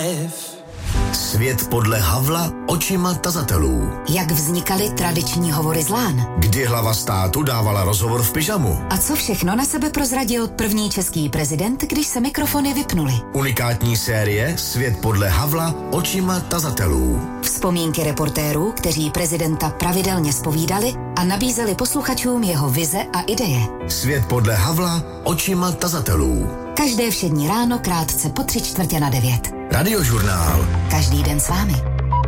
life. Svět podle Havla očima tazatelů. Jak vznikaly tradiční hovory z lán? Kdy hlava státu dávala rozhovor v pyžamu? A co všechno na sebe prozradil první český prezident, když se mikrofony vypnuly? Unikátní série Svět podle Havla očima tazatelů. Vzpomínky reportérů, kteří prezidenta pravidelně zpovídali a nabízeli posluchačům jeho vize a ideje. Svět podle Havla očima tazatelů. Každé všední ráno krátce po 8:45. Radiožurnál. Každý den s vámi.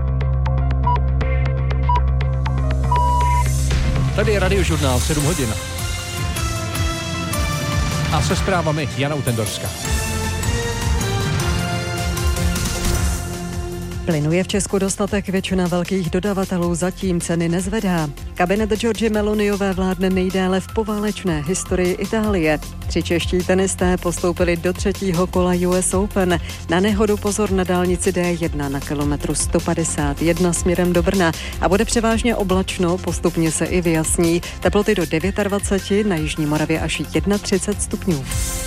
Tady je Radiožurnál 7 hodin. A se zprávami Jana Utendorská. Plynu je v Česku dostatek, většina velkých dodavatelů zatím ceny nezvedá. Kabinet Giorgie Meloniové vládne nejdéle v poválečné historii Itálie. 3 čeští tenisté postoupili do 3. kola US Open. Na nehodu pozor na dálnici D1 na kilometru 151 směrem do Brna. A bude převážně oblačno, postupně se i vyjasní. Teploty do 29, na Jižní Moravě až 31 stupňů.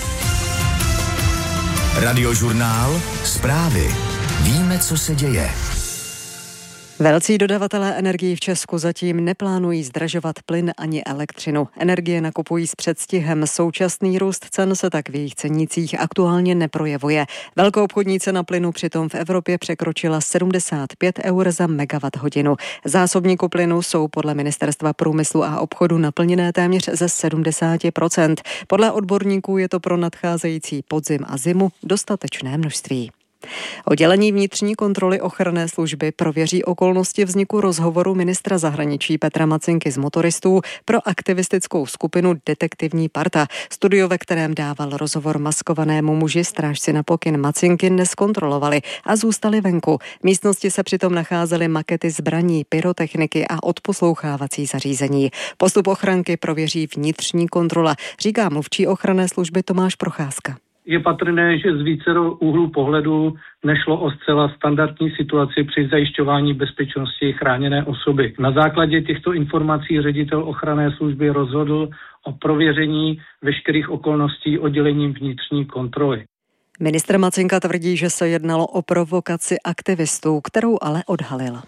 Radiožurnál. Zprávy. Víme, co se děje. Velcí dodavatelé energií v Česku zatím neplánují zdražovat plyn ani elektřinu. Energie nakupují s předstihem. Současný růst cen se tak v jejich cenících aktuálně neprojevuje. Velkoobchodní cena plynu přitom v Evropě překročila 75 eur za megawatt hodinu. Zásobníky plynu jsou podle Ministerstva průmyslu a obchodu naplněné téměř ze 70%. Podle odborníků je to pro nadcházející podzim a zimu dostatečné množství. Oddělení vnitřní kontroly ochranné služby prověří okolnosti vzniku rozhovoru ministra zahraničí Petra Macinky z motoristů pro aktivistickou skupinu Detektivní parta. Studio, ve kterém dával rozhovor maskovanému muži, strážci na pokyn Macinky neskontrolovali a zůstali venku. V místnosti se přitom nacházely makety zbraní, pyrotechniky a odposlouchávací zařízení. Postup ochranky prověří vnitřní kontrola, říká mluvčí ochranné služby Tomáš Procházka. Je patrné, že z vícero úhlů pohledu nešlo o zcela standardní situaci při zajišťování bezpečnosti chráněné osoby. Na základě těchto informací ředitel ochranné služby rozhodl o prověření veškerých okolností oddělením vnitřní kontroly. Ministr Macinka tvrdí, že se jednalo o provokaci aktivistů, kterou ale odhalila.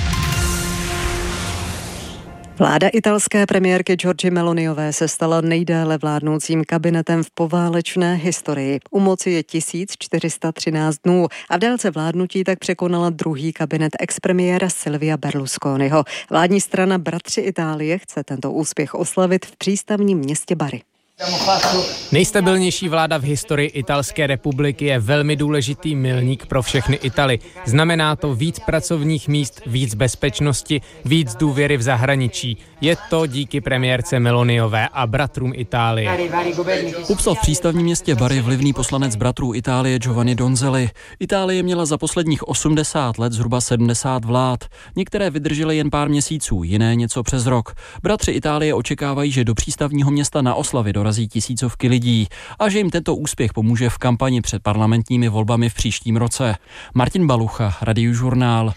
Vláda italské premiérky Giorgie Meloniové se stala nejdéle vládnoucím kabinetem v poválečné historii. U moci je 1413 dnů a v délce vládnutí tak překonala druhý kabinet expremiéra Silvia Berlusconiho. Vládní strana Bratři Itálie chce tento úspěch oslavit v přístavním městě Bari. Nejstabilnější vláda v historii Italské republiky je velmi důležitý milník pro všechny Italy. Znamená to víc pracovních míst, víc bezpečnosti, víc důvěry v zahraničí. Je to díky premiérce Meloniové a bratrům Itálie. Upsal v přístavním městě Bari vlivný poslanec bratrů Itálie Giovanni Donzelli. Itálie měla za posledních 80 let zhruba 70 vlád. Některé vydržely jen pár měsíců, jiné něco přes rok. Bratři Itálie očekávají, že do přístavního města na oslavy dorazí tisícovky lidí a že jim tento úspěch pomůže v kampani před parlamentními volbami v příštím roce. Martin Balucha, Radiožurnál.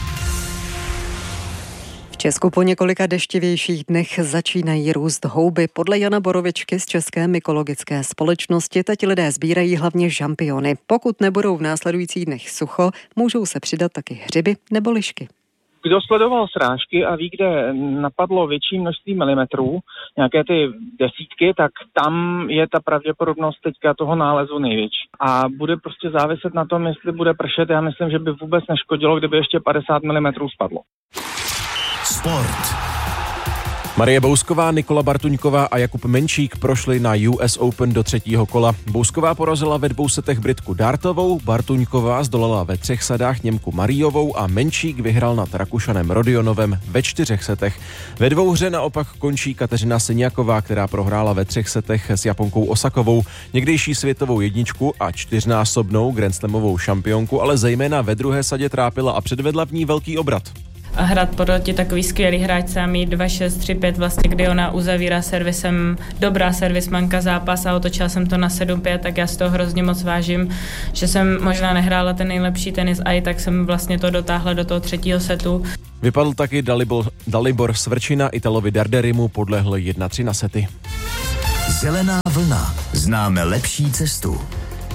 V Česku po několika deštivějších dnech začínají růst houby. Podle Jana Borovičky z České mykologické společnosti teď lidé sbírají hlavně žampiony. Pokud nebudou v následujících dnech sucho, můžou se přidat taky hřiby nebo lišky. Kdo sledoval srážky a ví, kde napadlo větší množství milimetrů, nějaké ty desítky, tak tam je ta pravděpodobnost teďka toho nálezu největší. A bude prostě záviset na tom, jestli bude pršet. Já myslím, že by vůbec neškodilo, kdyby ještě 50 mm spadlo. Sport. Marie Bousková, Nikola Bartuňková a Jakub Menčík prošli na US Open do 3. kola. Bousková porazila ve 2 setech Britku Dartovou, Bartuňková zdolala ve 3 sadách Němku Mariovou a Menčík vyhrál nad Rakušanem Rodionovem ve 4 setech. Ve dvouhře naopak končí Kateřina Syniaková, která prohrála ve 3 setech s Japonkou Osakovou. Někdejší světovou jedničku a 4násobnou grandslamovou šampionku, ale zejména ve druhé sadě trápila a předvedla v ní velký obrat. A hrát proti takový skvělý hráčce a mít 2-6, 3-5 vlastně, kdy ona uzavírá servisem, dobrá servismanka zápas a otočila jsem to na 7-5, tak já si to hrozně moc vážím, že jsem možná nehrála ten nejlepší tenis a i tak jsem vlastně to dotáhla do toho 3. setu. Vypadl taky Dalibor Svrčina, Italovi Darderimu podlehl 1-3 na sety. Zelená vlna. Známe lepší cestu.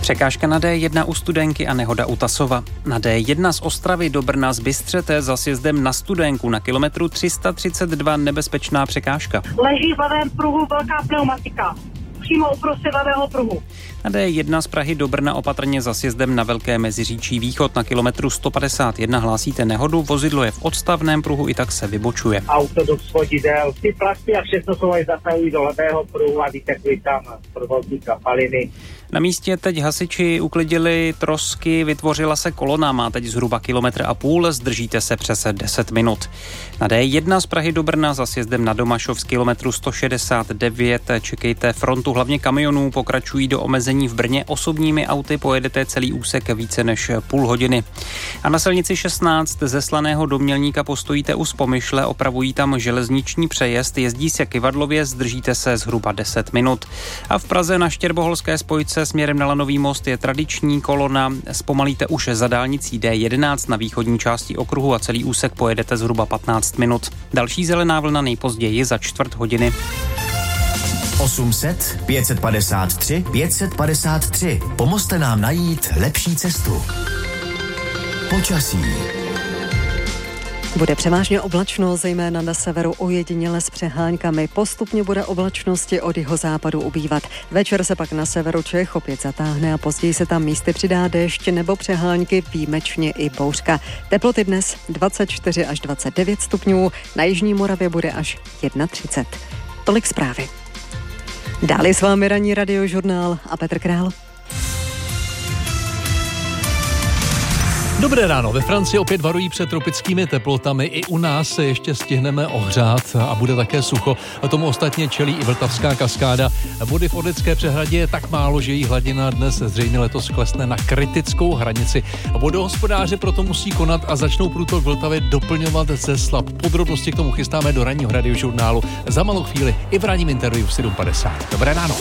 Překážka na D1 u Studénky a nehoda u Tasova. Na D1 z Ostravy do Brna z Bystřete za sjezdem na Studénku na kilometru 332 nebezpečná překážka. Leží v levém pruhu velká pneumatika. Přímo uprostřed levého pruhu. Na D1 z Prahy do Brna opatrně za sjezdem na Velké Meziříčí Východ na kilometru 151 hlásíte nehodu, vozidlo je v odstavném pruhu, i tak se vybočuje. Autobus svodidel, ty plasty a všechno jsou aj zasahují do levého pruhu a vytekli tam prvotní kapaliny. Na místě teď hasiči uklidili trosky, vytvořila se kolona, má teď zhruba 1,5 kilometru, zdržíte se přes 10 minut. Na D1 z Prahy do Brna za sjezdem na Domašov z kilometru 169 čekejte frontu hlavně kamionů, pokračují do omezení v Brně osobními auty, pojedete celý úsek více než půl hodiny. A na silnici 16 ze Slaného do Mělníka postojíte u Spomyšle, opravují tam železniční přejezd, jezdí se Kyvadlově, zdržíte se zhruba 10 minut. A v Praze na Štěrboholské spojce směrem na Lanový most je tradiční kolona, zpomalíte už za dálnicí D11 na východní části okruhu a celý úsek pojedete zhruba 15 minut. Další zelená vlna nejpozději za čtvrt hodiny. 800 553 553. Pomozte nám najít lepší cestu. Počasí. Bude převážně oblačno, zejména na severu ojediněle s přeháňkami. Postupně bude oblačnosti od jihozápadu ubývat. Večer se pak na severu Čech opět zatáhne a později se tam místy přidá déšť nebo přehánky, výjimečně i bouřka. Teploty dnes 24 až 29 stupňů, na jižní Moravě bude až 31. Tolik zprávy. Dále s vámi ranní radiožurnál a Petr Král. Dobré ráno. Ve Francii opět varují před tropickými teplotami. I u nás se ještě stihneme ohřát a bude také sucho. Tomu ostatně čelí i Vltavská kaskáda. Vody v Orlické přehradě je tak málo, že její hladina dnes zřejmě letos klesne na kritickou hranici. Vodohospodáři proto musí konat a začnou průtok Vltavy doplňovat ze slab. Podrobnosti k tomu chystáme do ranního radiožurnálu za malou chvíli i v ranním interview v 7:50. Dobré ráno.